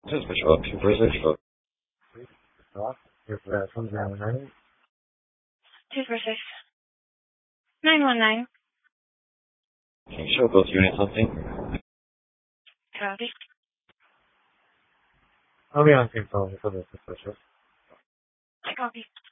Just special, 246. If from 919. 246. 919. Can you show both units something? Copy. I'll be on same phone for this special. I copy.